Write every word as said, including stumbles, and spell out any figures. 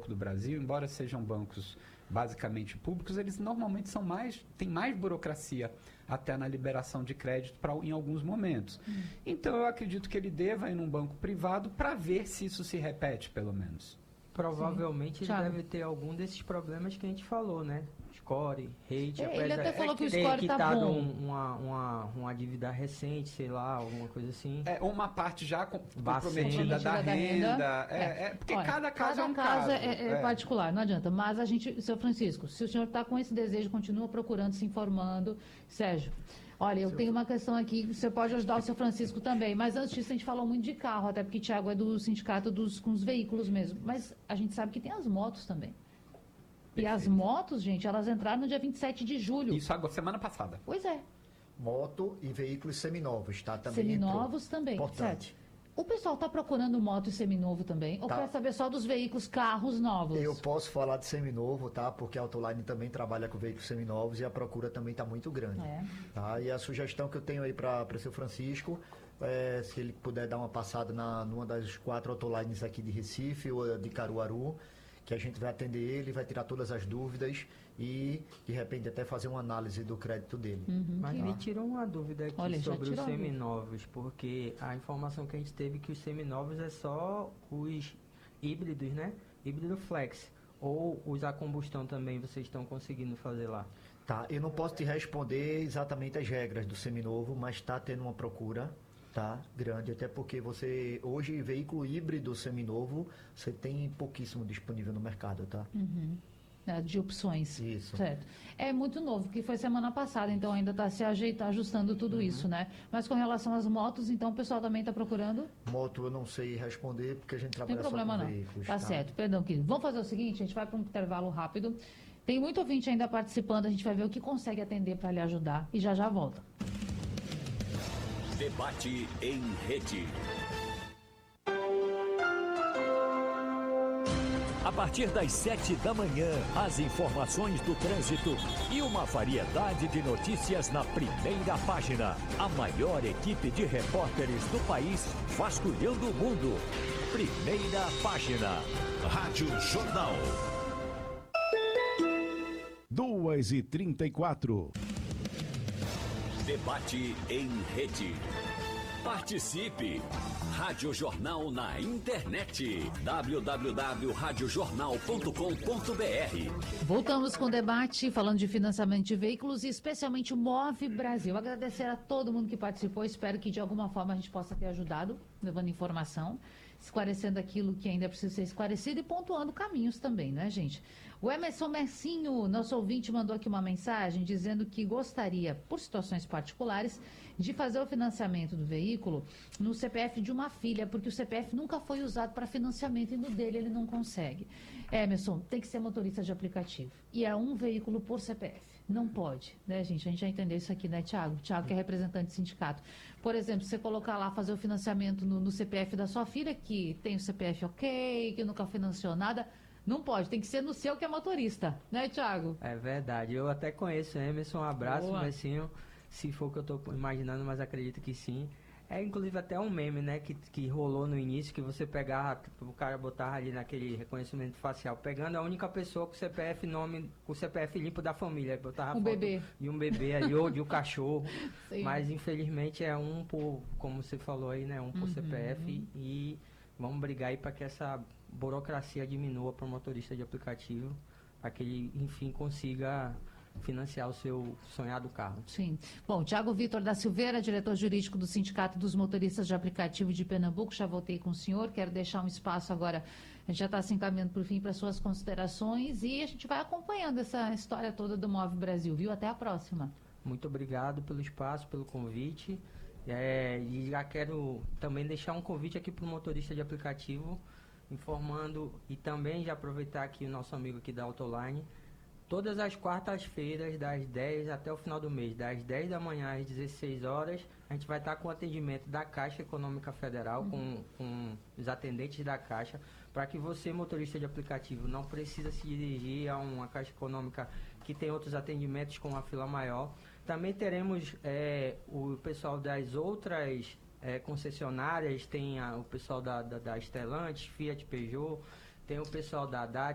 Banco do Brasil, embora sejam bancos basicamente públicos, eles normalmente são mais, têm mais burocracia até na liberação de crédito pra, em alguns momentos. Hum. Então, eu acredito que ele deva ir num banco privado para ver se isso se repete, pelo menos. Provavelmente Sim. ele deve ter algum desses problemas que a gente falou, né? Score, rate... É, ele até falou é, que o ter score tá quitado bom. Um, uma, uma, uma dívida recente, sei lá, alguma coisa assim. É, uma parte já com, comprometida comprometida da, da renda. renda. É, É. é, porque Olha, cada caso cada é um caso. caso. É, é, é particular, não adianta. Mas a gente, seu Francisco, se o senhor está com esse desejo, continua procurando, se informando. Sérgio, olha, eu seu... tenho uma questão aqui, você pode ajudar o seu Francisco também. Mas antes disso, a gente falou muito de carro, até porque o Thiago é do sindicato dos, com os veículos mesmo. Mas a gente sabe que tem as motos também. E as motos, gente, elas entraram no dia vinte e sete de julho. Isso agora, semana passada. Pois é. Moto e veículos seminovos, tá? Também seminovos entrou. também, Importante. certo. O pessoal está procurando moto e seminovo também? Ou tá. quer saber só dos veículos, carros novos? Eu posso falar de seminovo, tá? Porque a Autoline também trabalha com veículos seminovos e a procura também está muito grande. É. Tá? E a sugestão que eu tenho aí para o seu Francisco, é, se ele puder dar uma passada na, numa das quatro Autolines aqui de Recife ou de Caruaru, que a gente vai atender ele, vai tirar todas as dúvidas e, de repente, até fazer uma análise do crédito dele. Uhum, Mas tá? Me tirou uma dúvida aqui Olha, sobre os seminovos, porque a informação que a gente teve é que os seminovos é só os híbridos, né? Híbrido flex. Ou os a combustão também vocês estão conseguindo fazer lá? Tá, eu não posso te responder exatamente as regras do seminovo, mas está tendo uma procura... Tá, grande, até porque você, hoje, veículo híbrido seminovo, você tem pouquíssimo disponível no mercado, tá? Uhum. É, de opções. Isso. Certo. É muito novo, que foi semana passada, então ainda está se ajeitar, ajustando tudo uhum. isso, né? Mas com relação às motos, então o pessoal também está procurando? Moto eu não sei responder, porque a gente trabalha só com não. veículos. Tá, tá certo, perdão, querido. Vamos fazer o seguinte, a gente vai para um intervalo rápido. Tem muito ouvinte ainda participando, a gente vai ver o que consegue atender para lhe ajudar e já já volta. Debate em rede. A partir das sete da manhã, as informações do trânsito e uma variedade de notícias na primeira página. A maior equipe de repórteres do país vasculhando o mundo. Primeira página. Rádio Jornal. duas e trinta e quatro. Debate em rede. Participe! Rádio Jornal na internet. w w w ponto rádio jornal ponto com ponto b r. Voltamos com o debate, falando de financiamento de veículos e especialmente o Move Brasil. Agradecer a todo mundo que participou. Espero que de alguma forma a gente possa ter ajudado, levando informação, esclarecendo aquilo que ainda precisa ser esclarecido e pontuando caminhos também, né, gente? O Emerson Mercinho, nosso ouvinte, mandou aqui uma mensagem dizendo que gostaria, por situações particulares, de fazer o financiamento do veículo no C P F de uma filha, porque o C P F nunca foi usado para financiamento e no dele ele não consegue. Emerson, tem que ser motorista de aplicativo. E é um veículo por C P F. Não pode, né, gente? A gente já entendeu isso aqui, né, Thiago? Thiago, que é representante do sindicato. Por exemplo, você colocar lá, fazer o financiamento no, no C P F da sua filha, que tem o C P F ok, que nunca financiou nada, não pode. Tem que ser no seu, que é motorista, né, Thiago? É verdade. Eu até conheço o Emerson. Um abraço, Messinho. Se for o que eu estou imaginando, mas acredito que sim. É inclusive até um meme, né, que, que rolou no início, que você pegava, o cara botava ali naquele reconhecimento facial, pegando a única pessoa com o C P F nome, com o C P F limpo da família, botava um bebê de um bebê ali, ou de um cachorro. Sim. Mas infelizmente é um por, como você falou aí, né, um por uhum. C P F, e vamos brigar aí para que essa burocracia diminua para o motorista de aplicativo, para que ele, enfim, consiga financiar o seu sonhado carro. Sim. Bom, Tiago Vitor da Silveira, diretor jurídico do Sindicato dos Motoristas de Aplicativo de Pernambuco, já voltei com o senhor, quero deixar um espaço agora, a gente já está se encaminhando por fim para suas considerações e a gente vai acompanhando essa história toda do Move Brasil, viu? Até a próxima. Muito obrigado pelo espaço, pelo convite, é, e já quero também deixar um convite aqui para o motorista de aplicativo, informando e também já aproveitar aqui o nosso amigo aqui da Autoline. Todas as quartas-feiras, das dez até o final do mês, das dez da manhã às dezesseis horas, a gente vai estar com o atendimento da Caixa Econômica Federal, uhum. com, com os atendentes da Caixa, para que você, motorista de aplicativo, não precisa se dirigir a uma Caixa Econômica que tem outros atendimentos com uma fila maior. Também teremos é, o pessoal das outras é, concessionárias, tem a, o pessoal da, da, da Stellantis, Fiat, Peugeot, tem o pessoal da Haddad,